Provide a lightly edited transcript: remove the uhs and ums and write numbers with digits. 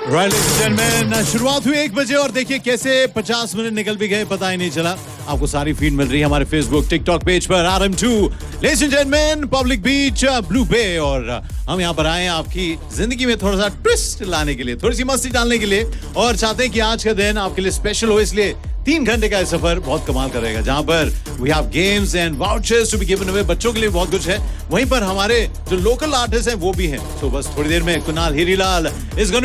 शुरुआत हुई 1 बजे और देखिए कैसे 50 मिनट निकल भी गए, पता ही नहीं चला। आपको सारी फीड मिल रही है हमारे फेसबुक टिकटॉक पेज पर RM2 ladies and gentleman public beach blue बे। और हम यहाँ पर आए हैं आपकी जिंदगी में थोड़ा सा ट्विस्ट लाने के लिए, थोड़ी सी मस्ती डालने के लिए, और चाहते हैं कि आज का दिन आपके लिए स्पेशल हो। इसलिए 3 घंटे का सफर बहुत कमाल का रहेगा, जहां पर we have games and vouchers to be given away. बच्चों के लिए बहुत कुछ है, वहीं पर हमारे जो लोकल आर्टिस्ट हैं वो भी हैं। तो बस थोड़ी देर में कुणाल हीरीलाल इज